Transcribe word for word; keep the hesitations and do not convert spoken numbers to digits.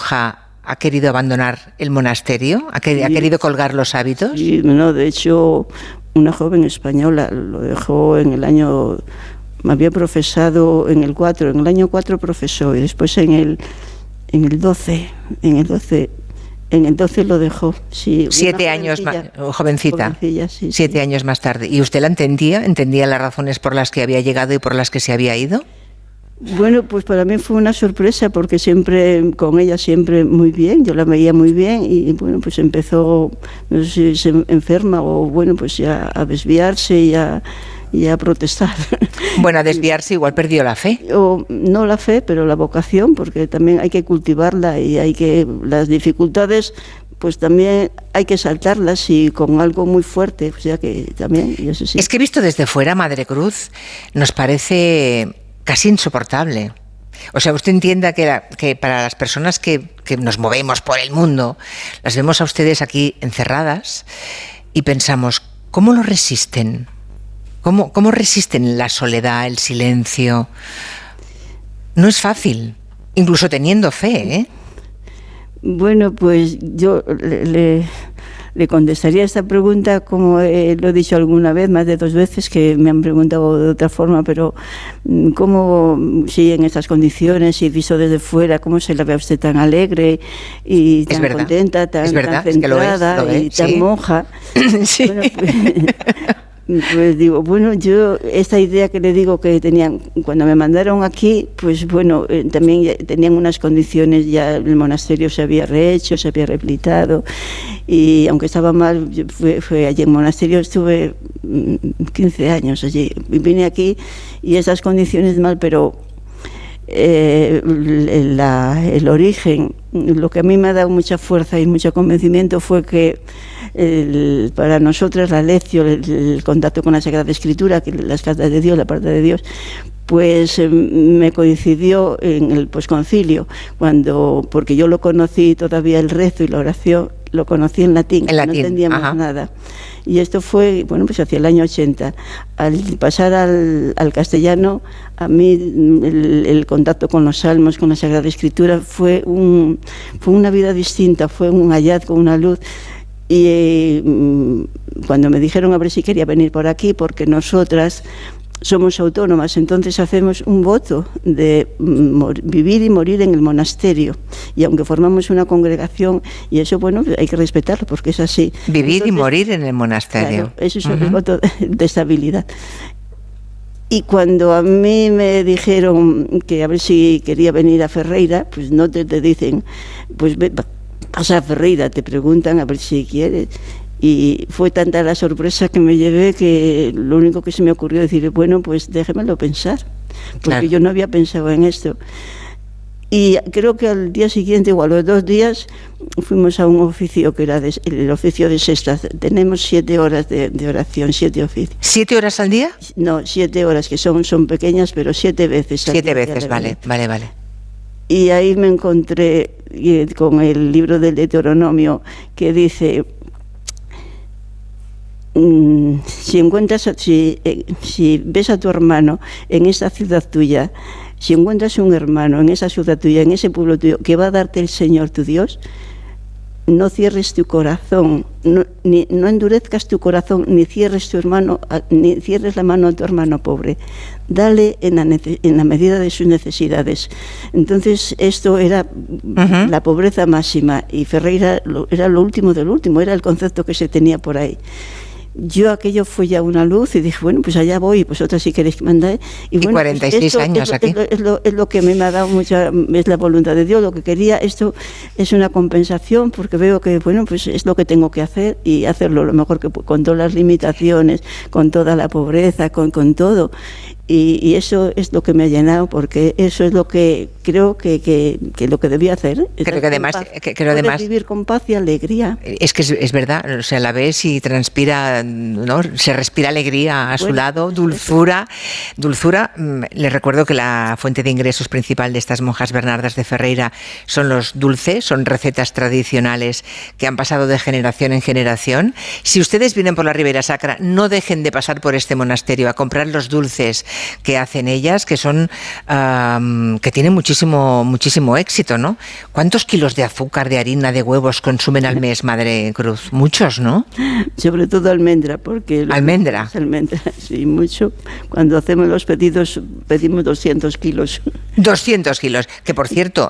monja ha querido abandonar el monasterio? ¿Ha, quer- sí. ¿Ha querido colgar los hábitos? Sí, no, de hecho, una joven española lo dejó en el año... Me había profesado en el cuatro, en el año cuatro profesó, y después en el, en el doce, en el doce... En el doce lo dejó, sí. Siete años más, jovencita. Jovencilla, sí, Siete sí. años más tarde. ¿Y usted la entendía? ¿Entendía las razones por las que había llegado y por las que se había ido? Bueno, pues para mí fue una sorpresa porque siempre, con ella siempre muy bien, yo la veía muy bien y bueno, pues empezó, no sé si se enferma o bueno, pues ya a desviarse y a, y a protestar. Bueno, a desviarse igual perdió la fe. O, no la fe, pero la vocación, porque también hay que cultivarla y hay que, las dificultades, pues también hay que saltarlas y con algo muy fuerte, o sea que también, y eso sí. Es que visto desde fuera, Madre Cruz, nos parece casi insoportable. O sea, usted entienda que, la, que para las personas que, que nos movemos por el mundo, las vemos a ustedes aquí encerradas y pensamos, ¿cómo lo resisten? ¿Cómo, cómo resisten la soledad, el silencio? No es fácil, incluso teniendo fe, ¿eh? Bueno, pues yo le, le, le contestaría esta pregunta como eh, lo he dicho alguna vez, más de dos veces que me han preguntado de otra forma, pero ¿cómo sigue en estas condiciones y visto desde fuera, cómo se la ve a usted tan alegre y tan contenta, tan, tan centrada, es que lo es, lo es, y tan sí. monja? Sí. Bueno, pues, pues digo, bueno, yo esta idea que le digo que tenían cuando me mandaron aquí, pues bueno, eh, también tenían unas condiciones, ya el monasterio se había rehecho, se había rehabilitado y aunque estaba mal, yo fue, fue allí en el monasterio, estuve quince años allí, vine aquí y esas condiciones mal, pero eh, la, el origen, lo que a mí me ha dado mucha fuerza y mucho convencimiento fue que El, para nosotras la lección, el, el contacto con la Sagrada Escritura, que las cartas de Dios, la palabra de Dios, pues eh, me coincidió en el posconcilio, cuando, porque yo lo conocí todavía el rezo y la oración, lo conocí en latín, en latín. No entendíamos Ajá. nada. Y esto fue, bueno, pues hacia el año ochenta. Al pasar al, al castellano, a mí el, el contacto con los salmos, con la Sagrada Escritura, fue, un, fue una vida distinta, fue un hallazgo, una luz. Y eh, cuando me dijeron a ver si quería venir por aquí, porque nosotras somos autónomas, entonces hacemos un voto de mor- vivir y morir en el monasterio, y aunque formamos una congregación, y eso, bueno, hay que respetarlo, porque es así. Vivir entonces, y morir en el monasterio. Claro, eso es uh-huh. el voto de, de estabilidad. Y cuando a mí me dijeron que a ver si quería venir a Ferreira, pues no te, te dicen, pues ve, pasa a Ferreira, te preguntan a ver si quieres. Y fue tanta la sorpresa que me llevé que lo único que se me ocurrió decir, bueno, pues déjemelo pensar, porque claro. yo no había pensado en esto. Y creo que al día siguiente o a los dos días fuimos a un oficio que era de, el oficio de sexta. Tenemos siete horas de, de oración, siete oficios. ¿Siete horas al día? No, siete horas, que son, son pequeñas, pero siete veces al Siete día. veces, vale, vale, vale. Y ahí me encontré con el libro del Deuteronomio que dice, mmm, si encuentras, si, eh, si ves a tu hermano en esta ciudad tuya, si encuentras un hermano en esa ciudad tuya, en ese pueblo tuyo, que va a darte el Señor tu Dios, no cierres tu corazón, no, ni, no endurezcas tu corazón, ni cierres tu hermano, ni cierres la mano a tu hermano pobre. Dale en la, en la medida de sus necesidades. Entonces esto era uh-huh. la pobreza máxima, y Ferreira lo, era lo último del último, era el concepto que se tenía por ahí. Yo aquello fue ya una luz y dije, bueno, pues allá voy, y vosotras si queréis que mandáis. Y, y bueno, cuarenta y seis pues años es lo, aquí. Es lo, es, lo, es lo que a mí me ha dado mucha, es la voluntad de Dios, lo que quería. Esto es una compensación, porque veo que, bueno, pues es lo que tengo que hacer, y hacerlo lo mejor que puedo, con todas las limitaciones, con toda la pobreza, con, con todo. Y, y eso es lo que me ha llenado, porque eso es lo que creo que, que, que lo que debía hacer. Creo que además, que, que además vivir con paz y alegría. Es que es, es verdad, o sea, la ves y transpira, ¿no? Se respira alegría a bueno, su lado, dulzura, dulzura. Les recuerdo que la fuente de ingresos principal de estas monjas Bernardas de Ferreira son los dulces, son recetas tradicionales que han pasado de generación en generación. Si ustedes vienen por la Ribera Sacra, no dejen de pasar por este monasterio a comprar los dulces que hacen ellas, que son um, que tienen muchísimo muchísimo éxito, ¿no? ¿Cuántos kilos de azúcar, de harina, de huevos consumen al mes, Madre Cruz? Muchos, ¿no? Sobre todo almendra, porque... ¿Almendra? Almendra, sí, mucho. Cuando hacemos los pedidos, pedimos doscientos kilos. doscientos kilos, que por cierto,